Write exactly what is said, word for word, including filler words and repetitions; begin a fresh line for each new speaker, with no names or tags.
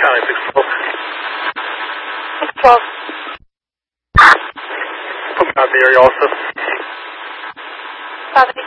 County six twelve.
six twelve.
Put me out the area also.
South